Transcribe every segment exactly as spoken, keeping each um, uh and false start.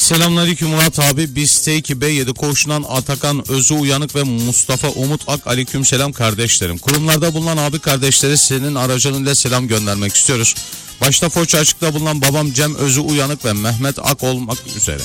Selamünaleyküm Murat abi. Biz T iki B yedi Koğuşu'ndan Atakan Özü Uyanık ve Mustafa Umut Ak aleykümselam kardeşlerim. Kurumlarda bulunan abi kardeşleri senin aracılığıyla selam göndermek istiyoruz. Başta Foça Açık'ta bulunan babam Cem Özü Uyanık ve Mehmet Ak olmak üzere.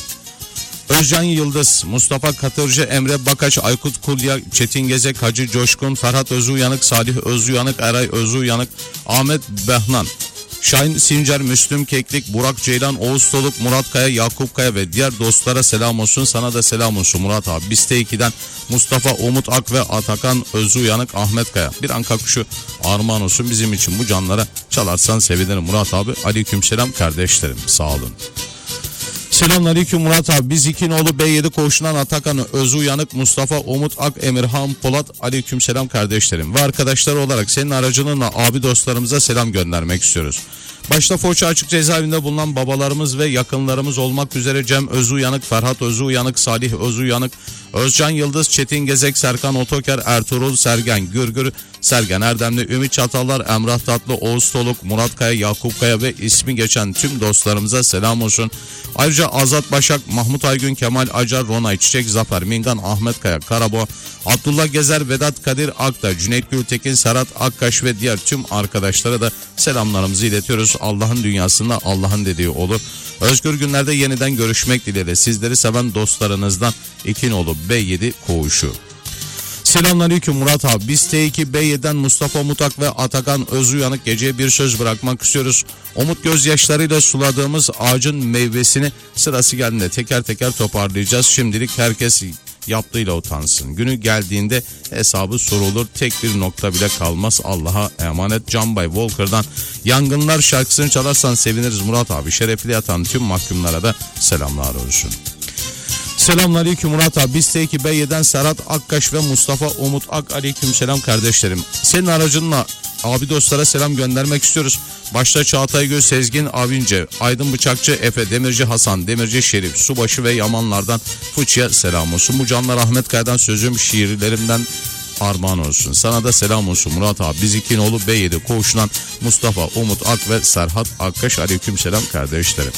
Özcan Yıldız, Mustafa Katırcı, Emre Bakaç, Aykut Kulya, Çetin Gezek, Hacı Coşkun, Ferhat Özü Uyanık, Salih Özü Uyanık, Eray Özü Uyanık, Ahmet Behnan, Şahin Sincar, Müslüm Keklik, Burak Ceylan, Oğuz Toluk, Murat Kaya, Yakup Kaya ve diğer dostlara selam olsun. Sana da selam olsun Murat abi. Biz T iki'den Mustafa Umut Ak ve Atakan Özü Uyanık, Ahmet Kaya. Bir anka kuşu armağan olsun bizim için, bu canlara çalarsan sevinirim Murat abi. Aleykümselam kardeşlerim, sağ olun. Selamünaleyküm Murat abi. Biz İkinoğlu B yedi Koğuşu'ndan Atakan Özü Uyanık, Mustafa Umut Ak, Emirhan Polat aleykümselam kardeşlerim. Ve arkadaşlar olarak senin aracılığınla abi dostlarımıza selam göndermek istiyoruz. Başta Foça Açık Cezaevinde bulunan babalarımız ve yakınlarımız olmak üzere Cem Özü Uyanık, Ferhat Özü Uyanık, Salih Özü Uyanık, Özcan Yıldız, Çetin Gezek, Serkan Otoker, Ertuğrul Sergen, Gürgür Sergen Erdemli, Ümit Çatallar, Emrah Tatlı, Oğuz Toluk, Murat Kaya, Yakup Kaya ve ismi geçen tüm dostlarımıza selam olsun. Ayrıca Azat Başak, Mahmut Aygün, Kemal Acar, Ronay Çiçek, Zafer Mingan, Ahmet Kaya, Karabo, Abdullah Gezer, Vedat Kadir Akta, Cüneyt Gültekin, Serhat Akkaş ve diğer tüm arkadaşlara da selamlarımızı iletiyoruz. Allah'ın dünyasında Allah'ın dediği olur. Özgür günlerde yeniden görüşmek dileğiyle sizleri seven dostlarınızdan İkinoğlu B yedi Koğuşu. Selamünaleyküm Murat abi. Biz T iki B yedi'den Mustafa Mutak ve Atakan Özü Uyanık geceye bir söz bırakmak istiyoruz. Umut gözyaşlarıyla suladığımız ağacın meyvesini sırası geldiğinde teker teker toparlayacağız. Şimdilik herkes yaptığıyla utansın. Günü geldiğinde hesabı sorulur. Tek bir nokta bile kalmaz. Allah'a emanet. Can Bay Walker'dan Yangınlar şarkısını çalarsan seviniriz Murat abi. Şerefli yatan tüm mahkumlara da selamlar olsun. Selamünaleyküm Murat abi. Biz T iki B yedi'den Serhat Akkaş ve Mustafa Umut Ak aleykümselam kardeşlerim. Senin aracınla abi dostlara selam göndermek istiyoruz. Başta Çağatay Göz, Sezgin Avince, Aydın Bıçakçı, Efe, Demirci Hasan, Demirci Şerif, Subaşı ve Yamanlardan Fıçı'ya selam olsun. Bu canlar Ahmet Kaya'dan sözüm şiirlerimden armağan olsun. Sana da selam olsun Murat abi. Biz İkinoğlu B yedi Koğuşu'ndan Mustafa Umut Ak ve Serhat Akkaş aleykümselam kardeşlerim.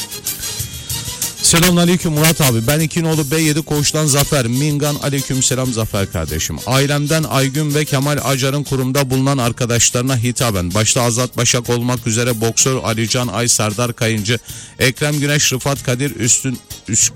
Selamünaleyküm Murat abi. Ben İkinoğlu B yedi Koğuş'tan Zafer Mingan aleykümselam Zafer kardeşim. Ailemden Aygün ve Kemal Acar'ın kurumda bulunan arkadaşlarına hitaben başta Azat Başak olmak üzere boksör Alican Ay, Serdar Kayıncı, Ekrem Güneş, Rıfat Kadir Üstün Üst